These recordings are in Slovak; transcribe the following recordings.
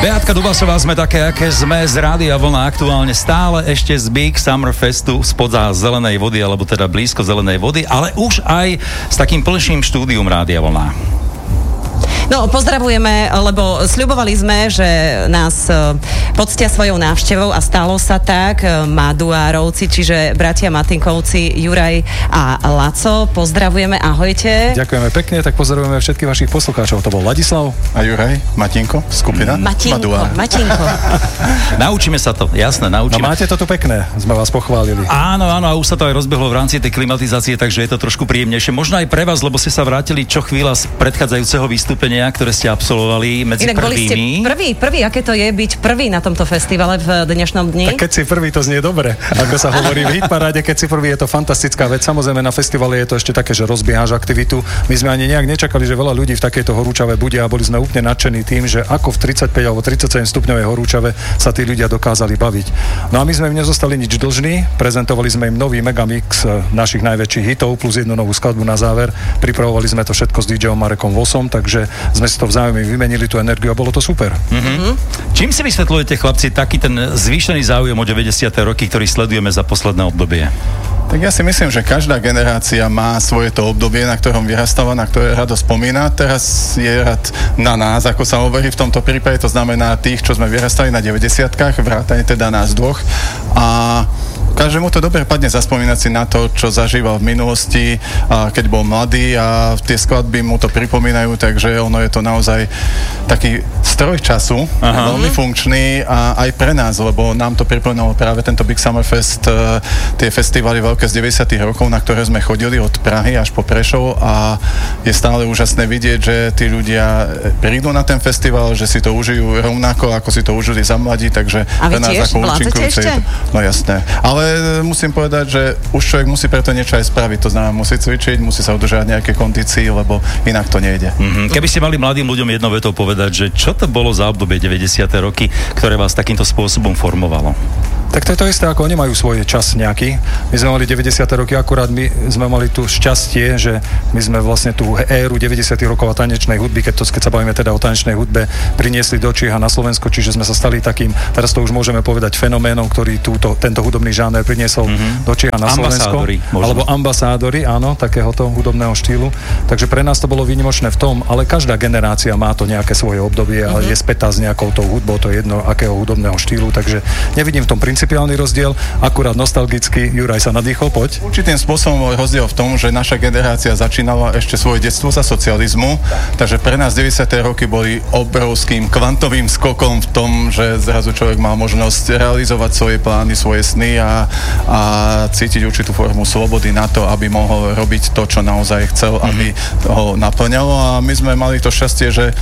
Beatka Dubasová, sme také, aké sme z Rádia Vlna, aktuálne stále ešte z Big Summer Festu spoza zelenej vody, alebo teda blízko zelenej vody, ale už aj s takým plnším štúdium Rádia Vlna. No, pozdravujeme, lebo sľubovali sme, že nás poctia svojou návštevou a stalo sa tak. Maduárovci, čiže bratia Matinkovci, Juraj a Laco. Pozdravujeme, ahojte. Ďakujeme pekne, tak pozdravujeme všetkých vašich poslucháčov. To bol Ladislav a Juraj, Matinko, skupina Matinko. Naučíme sa to, jasné, naučíme. No máte to tu pekné, sme vás pochválili. Áno, a už sa to aj rozbehlo v rámci tej klimatizácie, takže je to trošku príjemnejšie. Možno aj pre vás, lebo ste sa vrátili čo chvíľa z predchádzajúceho vystúpenia, ktoré ste absolvovali medzi inak prvými. Boli ste prvý, aké to je byť prvý na tomto festivale v dnešnom dni? Tak keď si prvý, to znie dobre. Ako sa hovorí v hitparáde, keď si prvý, je to fantastická vec. Samozrejme na festivale je to ešte také, že rozbieháš aktivitu. My sme ani nejak nečakali, že veľa ľudí v takejto horúčave bude a boli sme úplne nadšení tým, že ako v 35 alebo 37 stupňovej horúčave sa tí ľudia dokázali baviť. No a my sme im nezostali nič dlžní. Prezentovali sme im nový megamix našich najväčších hitov plus jednu novú skladbu na záver. Pripravovali sme to všetko s DJom Marekom Vosom, takže sme si to vzájomne vymenili tú energiu a bolo to super. Čím si vysvetľujete, chlapci, taký ten zvýšený záujem o 90. roky, ktorý sledujeme za posledné obdobie? Tak ja si myslím, že každá generácia má svoje to obdobie, na ktorom vyrastáva, na ktoré rado spomína. Teraz je rad na nás, ako sa hovorí v tomto prípade, to znamená tých, čo sme vyrastali na 90-kách, vrátane teda nás dvoch. A každému to dobre padne zaspomínať si na to, čo zažíval v minulosti, keď bol mladý a tie skladby mu to pripomínajú, takže ono je to naozaj taký stroj času, veľmi funkčný a aj pre nás, lebo nám to pripomínalo práve tento Big Summer Fest, tie festivaly veľké z 90. rokov, na ktoré sme chodili od Prahy až po Prešov a je stále úžasné vidieť, že tí ľudia prídu na ten festival, že si to užijú rovnako, ako si to užili za mladí, takže pre nás ako účinkujúce. No jasné. Ale musím povedať, že už človek musí preto niečo aj spraviť, to znamená musí cvičiť, musí sa udržať nejaké kondícii, lebo inak to nejde. Keby ste mali mladým ľuďom jednou vetou povedať, že čo to bolo za obdobie 90. roky, ktoré vás takýmto spôsobom formovalo? Tak to je to isté, ako oni majú svoj čas nejaký. My sme mali 90. roky, akurát my sme mali tu šťastie, že my sme vlastne tú éru 90. rokov a tanečnej hudby, keď sa bavíme teda o tanečnej hudbe, priniesli do Čiech a na Slovensko, čiže sme sa stali takým, teraz to už môžeme povedať, fenoménom, ktorý tento hudobný žáner priniesol do Čiech a na Slovensko. Alebo ambasádori, áno, takéhoto hudobného štýlu. Takže pre nás to bolo výnimočné v tom, ale každá generácia má to nejaké svoje obdobie a je spätá s nejakou tou hudbou, to je jedno akého hudobného štýlu, takže nevidím v tom principiálny rozdiel, akurát nostalgicky. Juraj sa nadýchol, poď. Určitým spôsobom bol rozdiel v tom, že naša generácia začínala ešte svoje detstvo za socializmu, takže pre nás 90. roky boli obrovským kvantovým skokom v tom, že zrazu človek mal možnosť realizovať svoje plány, svoje sny a cítiť určitú formu slobody na to, aby mohol robiť to, čo naozaj chcel, aby ho naplňalo a my sme mali to šťastie, že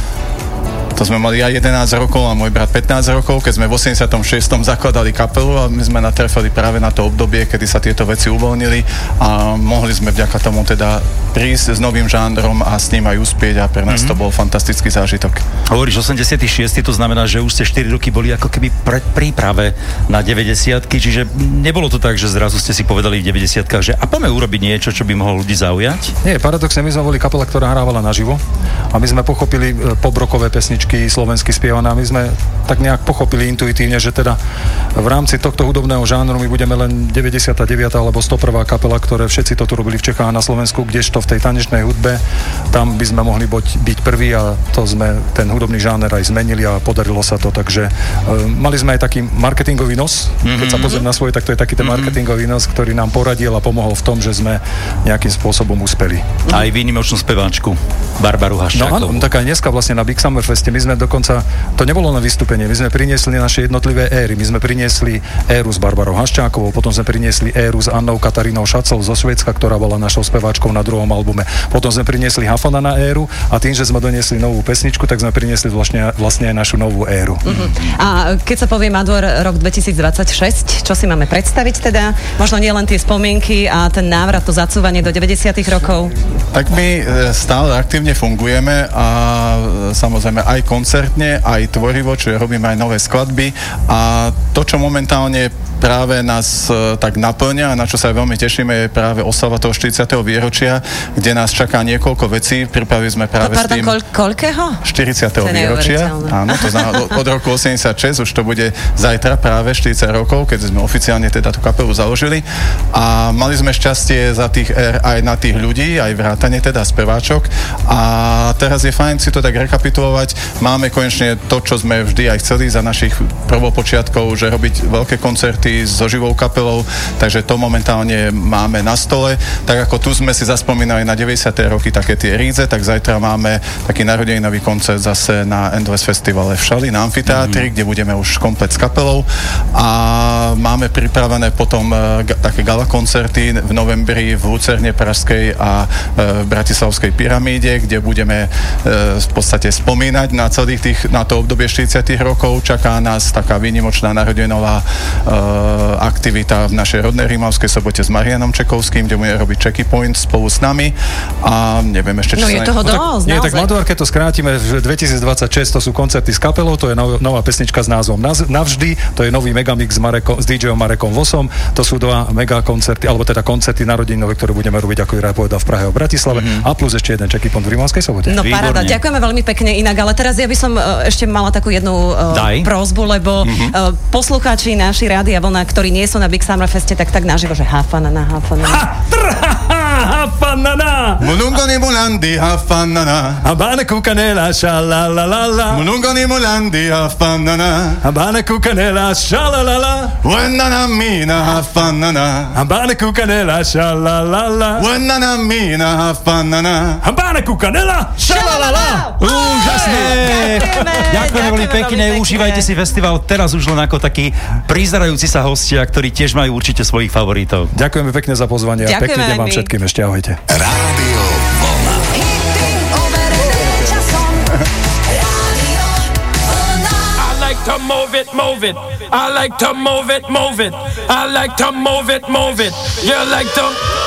to sme mali aj 11 rokov a môj brat 15 rokov, keď sme v 86. zakladali kapelu a my sme natrefali práve na to obdobie, kedy sa tieto veci uvoľnili a mohli sme vďaka tomu teda prísť s novým žánrom a s ním aj uspieť a pre nás to bol fantastický zážitok. Hovoríš 86, to znamená, že už ste 4 roky boli ako keby pred príprave na 90-ky, čiže nebolo to tak, že zrazu ste si povedali v 90-kách, že a poďme urobiť niečo, čo by mohlo ľudí zaujať? Nie, paradoxne, my sme boli kapela, ktorá hrávala naživo a my sme pochopili pobrokové pesničky slovensky spievané a my sme tak nejak pochopili intuitívne, že teda v rámci tohto hudobného žánru my budeme len 99. alebo 101. kapela, ktoré všetci to tu robili v Čechách a na Slovensku, kdežto v tej tanečnej hudbe tam by sme mohli byť prví a to sme ten hudobný žáner aj zmenili a podarilo sa to, takže mali sme aj taký marketingový nos, keď sa pozriem na svoj, tak to je taký ten marketingový nos, ktorý nám poradil a pomohol v tom, že sme nejakým spôsobom uspeli. Aj výnimočnú speváčku Barbaru Haščákovú. No áno, tak aj dneska vlastne na Big Summer Feste my sme dokonca, to nebolo len vystúpenie, my sme priniesli naše jednotlivé éry, my sme priniesli éru s Barbarou Haščákovou, potom sme priniesli éru s Annou Katarínou Šacov zo Švédska, ktorá bola našou speváčkou na druhom albume. Potom sme priniesli Hafana na éru a tým, že sme doniesli novú pesničku, tak sme priniesli vlastne aj našu novú éru. A keď sa povie Maduár rok 2026, čo si máme predstaviť teda? Možno nie len tie spomienky a ten návrat, to zacúvanie do 90. rokov? Tak my stále aktívne fungujeme a samozrejme aj koncertne, aj tvorivo, čiže robíme aj nové skladby a to, čo momentálne práve nás tak naplňa a na čo sa veľmi tešíme je práve oslava toho 40. výročia, kde nás čaká niekoľko vecí. Pripravili sme práve s tým... koľkého? 40. výročia. Áno, to znamená od roku 86, už to bude zajtra práve 40 rokov, keď sme oficiálne teda tú kapelu založili. A mali sme šťastie za tých aj na tých ľudí, aj vrátane teda speváčok. A teraz je fajn si to tak rekapitulovať. Máme konečne to, čo sme vždy aj chceli za našich prvopočiatkov, že robiť veľké koncerty so živou kapelou, takže to momentálne máme na stole. Tak ako tu sme si zaspomínali na 90. roky také tie rídze, tak zajtra máme taký narodeninový koncert zase na Endless Festivale v Šali, na amfiteátri, kde budeme už komplet s kapelou a máme pripravené potom také gala koncerty v novembri v Lucerne Pražskej a v Bratislavskej pyramíde, kde budeme v podstate spomínať na to obdobie 40 rokov. Čaká nás taká výnimočná narodeninová aktivita v našej rodnej Rímavskej Sobote s Marianom Čekovským, kde budeme robiť Checky Point spolu s nami a neviem ešte, čo je toho dosť. Nie, tak Maduár, keď to skrátime, v 2026 to sú koncerty s kapelou, to je nová pesnička s názvom Navždy, to je nový megamix s DJom Marekom Vosom, to sú dva mega koncerty, alebo teda koncerty narodeninové, ktoré budeme robiť, ako Juraj povedal, v Prahe a v Bratislave a plus ešte jeden Checky Point v Rímavskej Sobote. No paráda, ďakujeme veľmi pekne inak, ale teraz ja by som ešte mala takú jednu prosbu, lebo poslucháči naši Rádia Vlna, ktorí nie sú na Big Summer Feste, tak naživo, že hafanana. Hafanana! Mulungoni mulandi hafanana. Habana kukanela shalalala. Mulungoni mulandi hafanana. Habana kukanela shalalala. Wenana mina hafanana. Habana kukanela shalalala. Wenana mina hafanana. Habana kukanela shalalala. Úžasné! Ďakujeme veľmi pekne, užívajte si festival teraz už len ako takí prizerajúci sa hostia, ktorí tiež majú určite svojich favoritov. Ďakujeme pekne za pozvanie a pekný deň vám všetkým ešte, ahojte. Rádio Vlna. I like to move it, move it. I like to move it, move it. I like to move it, move it. You like to